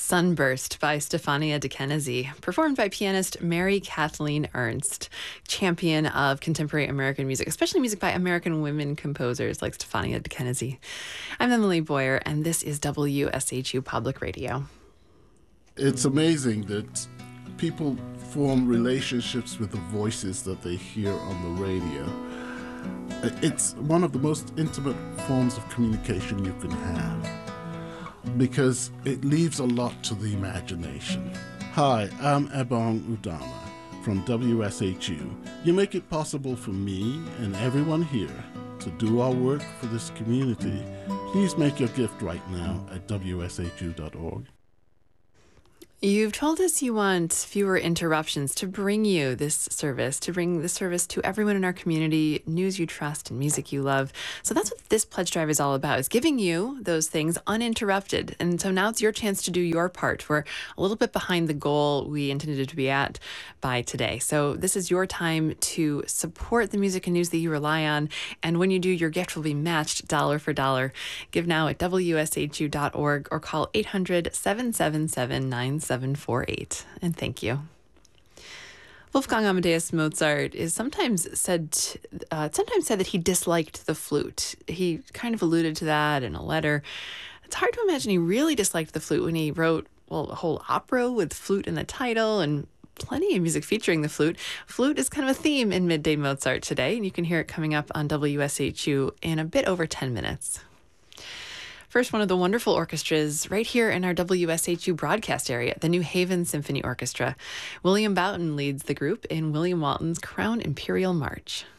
Sunburst by Stefania DeKenzie, performed by pianist Mary Kathleen Ernst, champion of contemporary American music, especially music by American women composers like Stefania DeKenzie. I'm Emily Boyer, and this is WSHU Public Radio. It's amazing that people form relationships with the voices that they hear on the radio. It's one of the most intimate forms of communication you can have, because it leaves a lot to the imagination. Hi, I'm Ebong Udama from WSHU. You make it possible for me and everyone here to do our work for this community. Please make your gift right now at WSHU.org. You've told us you want fewer interruptions to bring you this service, to bring this service to everyone in our community, news you trust and music you love. So that's what this pledge drive is all about, is giving you those things uninterrupted. And so now it's your chance to do your part. We're a little bit behind the goal we intended to be at by today. So this is your time to support the music and news that you rely on. And when you do, your gift will be matched dollar for dollar. Give now at WSHU.org or call 800-777-9748. And thank you. Wolfgang Amadeus Mozart is sometimes said that he disliked the flute. He kind of alluded to that in a letter. It's hard to imagine he really disliked the flute when he wrote, a whole opera with flute in the title and plenty of music featuring the flute. Flute is kind of a theme in Midday Mozart today, and you can hear it coming up on WSHU in a bit over 10 minutes. First, one of the wonderful orchestras right here in our WSHU broadcast area, the New Haven Symphony Orchestra. William Boughton leads the group in William Walton's Crown Imperial March.